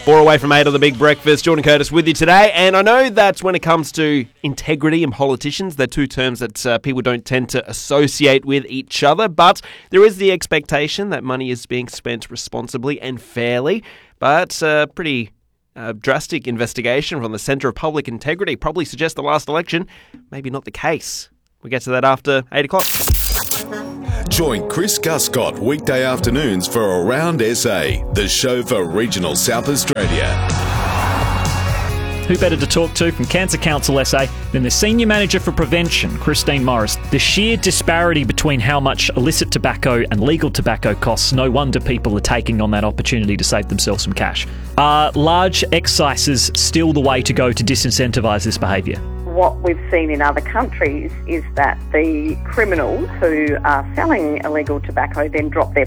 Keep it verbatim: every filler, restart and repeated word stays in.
Four away from eight on the Big Breakfast. Jordan Curtis with you today. And I know that when it comes to integrity and politicians, they're two terms that uh, people don't tend to associate with each other. But there is the expectation that money is being spent responsibly and fairly. But a pretty uh, drastic investigation from the Centre of Public Integrity probably suggests the last election, maybe not the case. We'll get to that after eight o'clock. Join Chris Guscott weekday afternoons for Around S A, the show for regional South Australia. Who better to talk to from Cancer Council S A than the Senior Manager for Prevention, Christine Morris? The sheer disparity between how much illicit tobacco and legal tobacco costs, no wonder people are taking on that opportunity to save themselves some cash. Are large excises still the way to go to disincentivise this behaviour? What we've seen in other countries is that the criminals who are selling illegal tobacco then drop their